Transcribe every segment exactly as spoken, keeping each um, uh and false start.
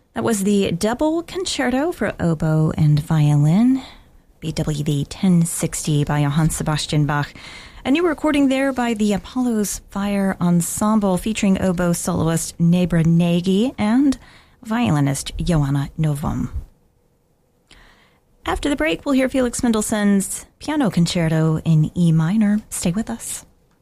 That was the Double Concerto for Oboe and Violin, B W V ten sixty by Johann Sebastian Bach. A new recording there by the Apollo's Fire Ensemble featuring oboe soloist Nebra Nagy and violinist Joanna Novum. After the break, we'll hear Felix Mendelssohn's Piano Concerto in E minor. Stay with us.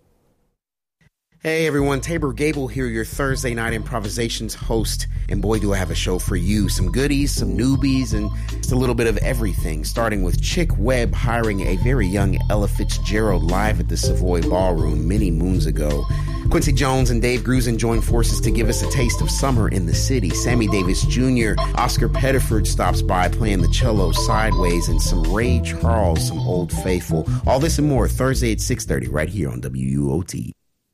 Hey everyone, Tabor Gable here, your Thursday night improvisations host. And boy, do I have a show for you. Some goodies, some newbies, and just a little bit of everything. Starting with Chick Webb hiring a very young Ella Fitzgerald live at the Savoy Ballroom many moons ago. Quincy Jones and Dave Grusin join forces to give us a taste of summer in the city. Sammy Davis Junior Oscar Pettiford stops by playing the cello sideways, and some Ray Charles, some Old Faithful. All this and more Thursday at six thirty right here on W U O T.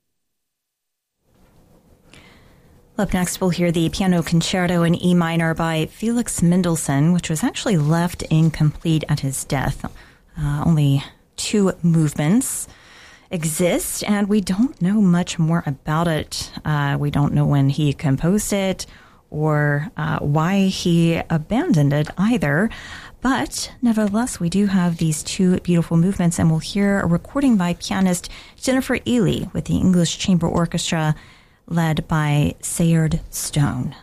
Up next, we'll hear the Piano Concerto in E minor by Felix Mendelssohn, which was actually left incomplete at his death. Uh, only two movements exist, and we don't know much more about it. Uh, we don't know when he composed it or uh, why he abandoned it either. But nevertheless, we do have these two beautiful movements, and we'll hear a recording by pianist Jennifer Ely with the English Chamber Orchestra, led by Sayard Stone.